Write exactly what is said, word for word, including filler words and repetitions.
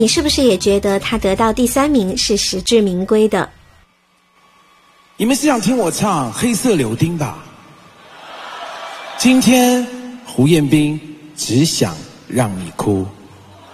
你是不是也觉得他得到第三名是实至名归的？ 你们是想听我唱《黑色柳丁》吧？今天胡彦斌只想让你哭。